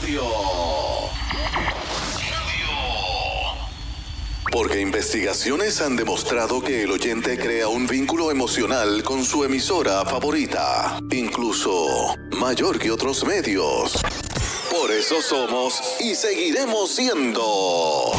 Radio. Porque investigaciones han demostrado que el oyente crea un vínculo emocional con su emisora favorita, incluso mayor que otros medios. Por eso somos y seguiremos siendo